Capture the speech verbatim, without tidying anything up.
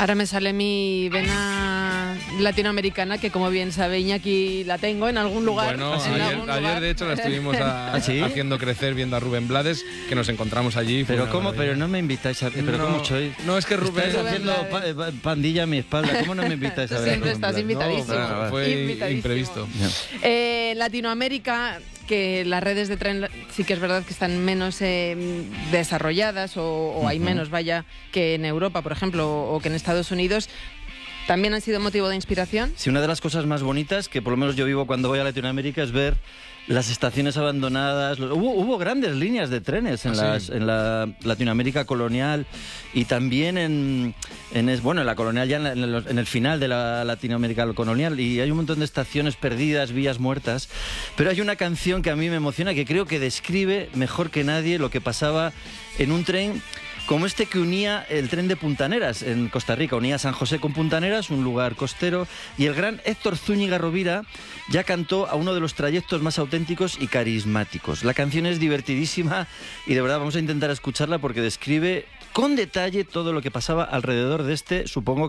Ahora me sale mi vena latinoamericana, que como bien sabe Iñaki, la tengo en algún lugar. Bueno, en ayer, algún ayer lugar. de hecho la estuvimos a, ¿Ah, sí? haciendo crecer viendo a Rubén Blades, que nos encontramos allí. Pero Una cómo, maravilla. pero no me invitáis a ver, pero No, cómo sois. no, es que Rubén... Estáis Rubén haciendo Blades. pa- pa- pandilla a mi espalda, ¿cómo no me invitáis a ver? a Siempre Rubén estás Blades? invitadísimo. No, Bueno, fue Invitadísimo. imprevisto. Ya. Eh, Latinoamérica, que las redes de tren sí que es verdad que están menos eh, desarrolladas o, o hay Ujú. menos, vaya, que en Europa, por ejemplo, o, o que en Estados Unidos, ¿también han sido motivo de inspiración? Sí, una de las cosas más bonitas que por lo menos yo vivo cuando voy a Latinoamérica es ver las estaciones abandonadas. Hubo, hubo grandes líneas de trenes en, ¿Ah, sí? las, en la Latinoamérica colonial y también en, en es, bueno, en la colonial ya en, la- en los- en el final de la Latinoamérica colonial, y hay un montón de estaciones perdidas, vías muertas. Pero hay una canción que a mí me emociona, que creo que describe mejor que nadie lo que pasaba en un tren como este que unía el tren de Puntaneras en Costa Rica, unía San José con Puntaneras, un lugar costero, y el gran Héctor Zúñiga Rovira ya cantó a uno de los trayectos más auténticos y carismáticos. La canción es divertidísima y de verdad vamos a intentar escucharla porque describe con detalle todo lo que pasaba alrededor de este, supongo